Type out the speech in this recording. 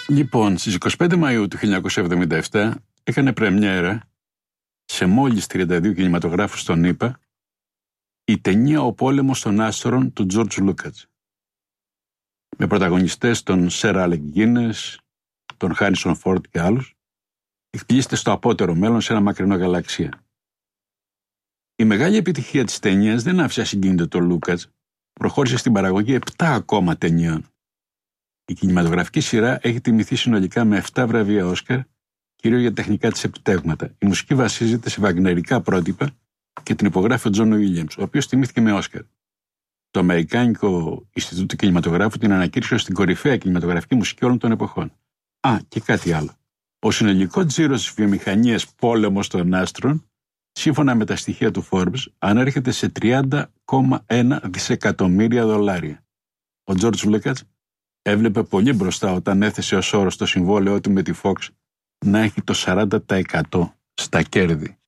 Λοιπόν, στις 25 Μαΐου του 1977 έκανε πρεμιέρα σε μόλις 32 κινηματογράφους στον ΗΠΑ η ταινία «Ο πόλεμος των άστρων» του Τζορτζ Λούκατς. Με πρωταγωνιστές τον Σερ Άλεκ Γκίνες, τον Χάρισον Φόρντ και άλλους, εκπλήσεται στο απότερο μέλλον σε ένα μακρινό γαλαξία. Η μεγάλη επιτυχία της ταινίας δεν άφησε ασυγκίνητο τον Λούκατς, προχώρησε στην παραγωγή 7 ακόμα ταινιών. Η κινηματογραφική σειρά έχει τιμηθεί συνολικά με 7 βραβεία Όσκαρ, κυρίως για τεχνικά της επιτεύγματα. Η μουσική βασίζεται σε βαγνερικά πρότυπα και την υπογράφει ο Τζον Βίλιαμς, ο οποίος τιμήθηκε με Όσκαρ. Το Αμερικάνικο Ινστιτούτο Κινηματογράφου την ανακήρυξε ως την κορυφαία κινηματογραφική μουσική όλων των εποχών. Και κάτι άλλο. Ο συνολικός τζίρος της βιομηχανίας πόλεμος των άστρων, σύμφωνα με τα στοιχεία του Forbes, ανέρχεται σε $30,1 δισεκατομμύρια. Ο Τζορτζ Λούκατς έβλεπε πολύ μπροστά όταν έθεσε ως όρο στο συμβόλαιό του με τη Fox να έχει το 40% στα κέρδη.